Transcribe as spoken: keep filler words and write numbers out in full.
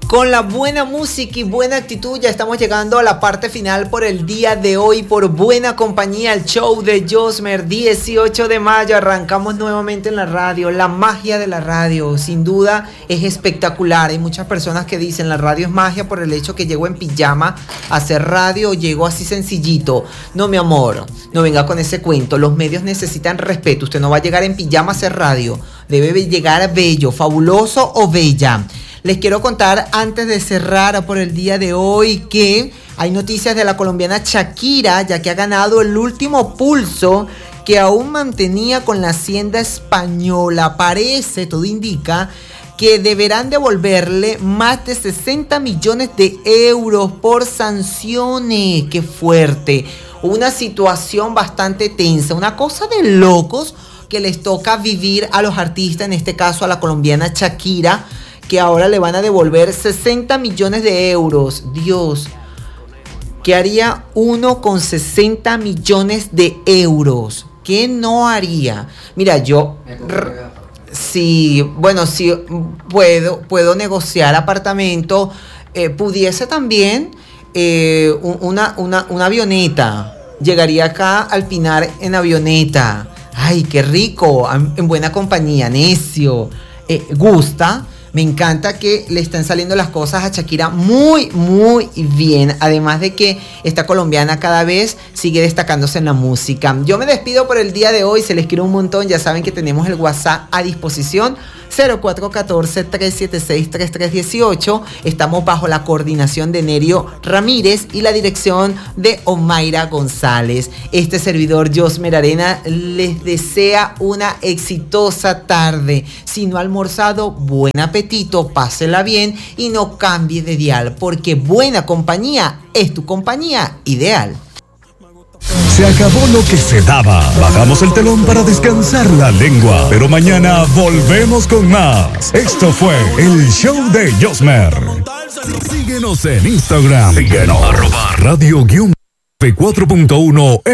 Con la buena música y buena actitud ya estamos llegando a la parte final por el día de hoy, por buena compañía, el show de Josmer, dieciocho de mayo, arrancamos nuevamente en la radio, la magia de la radio, sin duda es espectacular. Hay muchas personas que dicen la radio es magia por el hecho que llego en pijama a hacer radio o llego así sencillito. No, mi amor, no venga con ese cuento, los medios necesitan respeto, usted no va a llegar en pijama a hacer radio, debe llegar bello, fabuloso o bella. Les quiero contar antes de cerrar por el día de hoy que hay noticias de la colombiana Shakira, ya que ha ganado el último pulso que aún mantenía con la hacienda española. Parece, todo indica, que deberán devolverle más de sesenta millones de euros por sanciones. ¡Qué fuerte! Una situación bastante tensa, una cosa de locos que les toca vivir a los artistas, en este caso a la colombiana Shakira, que ahora le van a devolver sesenta millones de euros. Dios, ¿qué haría uno con sesenta millones de euros? ¿Qué no haría? Mira, yo... R- sí, bueno, sí, puedo, puedo negociar apartamento. Eh, pudiese también eh, una, una, una avioneta. Llegaría acá al Pinar en avioneta. Ay, qué rico, en buena compañía, necio. Eh, gusta. Me encanta que le estén saliendo las cosas a Shakira muy, muy bien. Además de que esta colombiana cada vez sigue destacándose en la música. Yo me despido por el día de hoy. Se les quiero un montón. Ya saben que tenemos el WhatsApp a disposición. cero cuatro uno cuatro, tres siete seis, tres tres uno ocho. Estamos bajo la coordinación de Nerio Ramírez y la dirección de Omaira González. Este servidor Josmer Arena les desea una exitosa tarde. Si no ha almorzado, buen apetito, pásela bien y no cambie de dial, porque buena compañía es tu compañía ideal. Se acabó lo que se daba. Bajamos el telón para descansar la lengua. Pero mañana volvemos con más. Esto fue el show de Josmer. Síguenos en Instagram. Síguenos. Arroba radio cuatro punto uno